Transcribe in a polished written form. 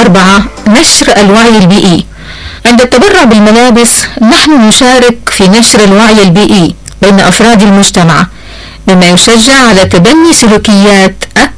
4. نشر الوعي البيئي. عند التبرع بالملابس نحن نشارك في نشر الوعي البيئي بين أفراد المجتمع، مما يشجع على تبني سلوكيات